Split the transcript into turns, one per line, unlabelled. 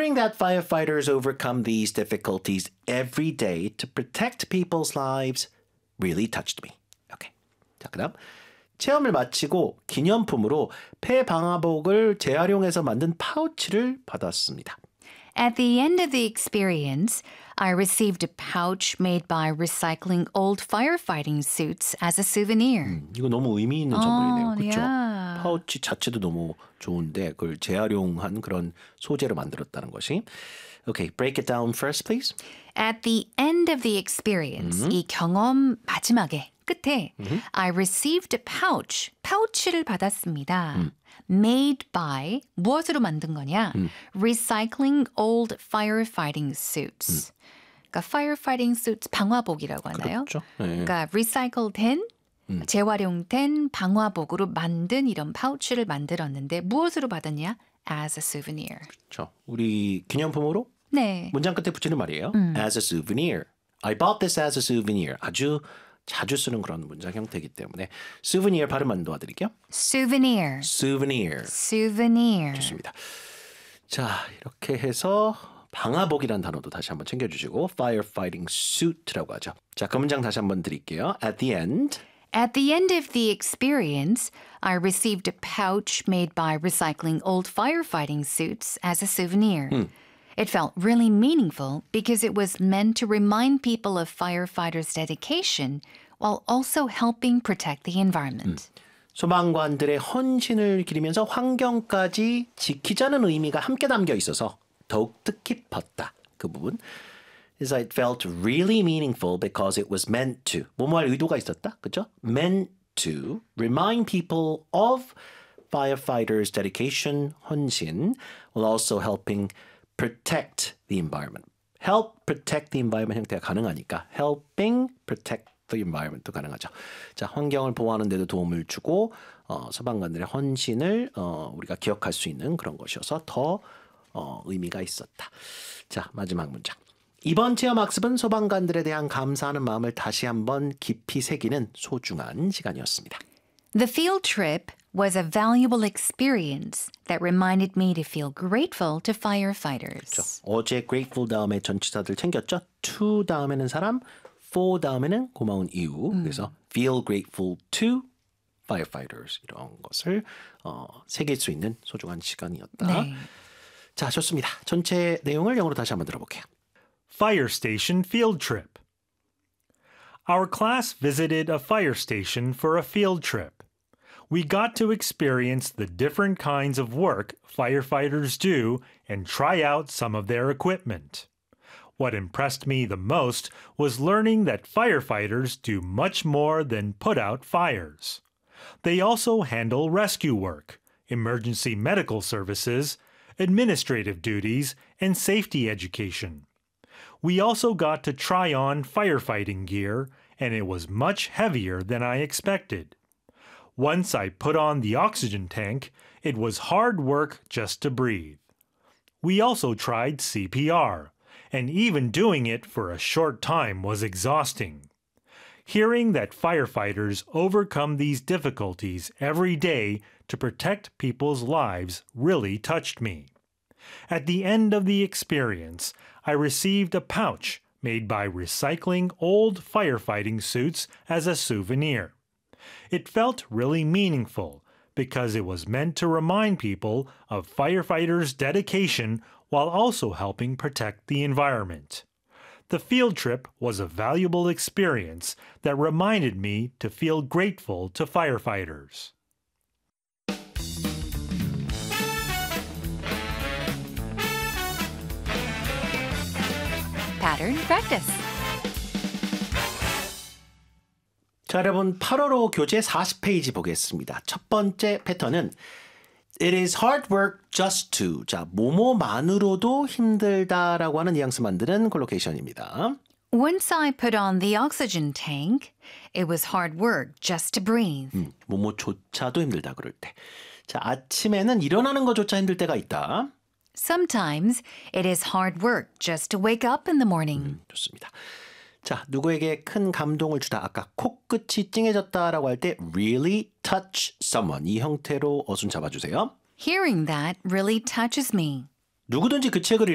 Hearing that firefighters overcome these difficulties every day to protect people's lives really touched me. Okay. 자, 그다음 체험을 마치고 기념품으로 폐방화복을 재활용해서 만든 파우치를 받았습니다.
At the end of the experience, I received a pouch made by recycling old firefighting suits as a souvenir.
이거 너무 의미 있는 선물이네요. 그렇죠?
yeah.
파우치 자체도 너무 좋은데 그걸 재활용한 그런 소재로 만들었다는 것이. Okay, break it down first, please.
At the end of the experience, 이 경험 마지막에 끝에 I received a pouch, 파우치를 받았습니다. Made by, 무엇으로 만든 거냐? Recycling old firefighting suits. 그러니까 firefighting suits, 방화복이라고 하나요?
그렇죠. 네.
그러니까 recycl된, 재활용된 방화복으로 만든 이런 파우치를 만들었는데 무엇으로 받았냐? As a souvenir.
그렇죠. 우리 기념품으로
네.
문장 끝에 붙이는 말이에요. As a souvenir. I bought this as a souvenir. 아주 자주 쓰는 그런 문장 형태이기 때문에 souvenir 발음만 도와드릴게요.
Souvenir.
souvenir.
Souvenir.
좋습니다. 자, 이렇게 해서 방화복이라는 단어도 다시 한번 챙겨주시고 firefighting suit라고 하죠. 자, 그 문장 다시 한번 드릴게요. At the end.
At the end of the experience, I received a pouch made by recycling old firefighting suits as a souvenir. It felt really meaningful because it was meant to remind people of firefighters' dedication while also helping protect the environment.
소방관들의 헌신을 기리면서 환경까지 지키자는 의미가 함께 담겨 있어서 더욱 뜻깊었다. 그 부분. is it felt really meaningful because it was meant to. 뭐뭐할 의도가 있었다. 그죠? meant to remind people of firefighters' dedication, 헌신, while also helping protect the environment. help protect the environment 형태가 가능하니까 helping protect the environment도 가능하죠. 자, 환경을 보호하는 데도 도움을 주고 소방관들의 헌신을 우리가 기억할 수 있는 그런 것이어서 더 의미가 있었다. 자, 마지막 문장. 이번 체험 학습은 소방관들에 대한 감사하는 마음을 다시 한번 깊이 새기는 소중한 시간이었습니다.
The field trip was a valuable experience that reminded me to feel grateful to firefighters.
그렇죠. 어제 grateful 다음에 전치사들 챙겼죠. to 다음에는 사람, for 다음에는 고마운 이유. 그래서 feel grateful to firefighters 이런 것을 새길 수 있는 소중한 시간이었다.
네.
자, 좋습니다. 전체 내용을 영어로 다시 한번 들어볼게요.
Fire station field trip. Our class visited a fire station for a field trip. We got to experience the different kinds of work firefighters do and try out some of their equipment. What impressed me the most was learning that firefighters do much more than put out fires. They also handle rescue work, emergency medical services, administrative duties, and safety education. We also got to try on firefighting gear, and it was much heavier than I expected. Once I put on the oxygen tank, it was hard work just to breathe. We also tried CPR, and even doing it for a short time was exhausting. Hearing that firefighters overcome these difficulties every day to protect people's lives really touched me. At the end of the experience, I received a pouch made by recycling old firefighting suits as a souvenir. It felt really meaningful because it was meant to remind people of firefighters' dedication while also helping protect the environment. The field trip was a valuable experience that reminded me to feel grateful to firefighters.
Pattern practice.
자, 여러분 8월호 교재 40페이지 보겠습니다. 첫 번째 패턴은 It is hard work just to. 자, 뭐뭐만으로도 힘들다라고 하는 뉘앙스 만드는 콜로케이션입니다.
Once I put on the oxygen tank, it was hard work just to breathe.
뭐뭐조차도 힘들다 그럴 때. 자, 아침에는 일어나는 것조차 힘들 때가 있다.
Sometimes it is hard work just to wake up in the morning.
좋습니다. 자, 누구에게 큰 감동을 주다. 아까 코끝이 찡해졌다라고 할 때 really touch someone. 이 형태로 어순 잡아주세요.
Hearing that really touches me.
누구든지 그 책을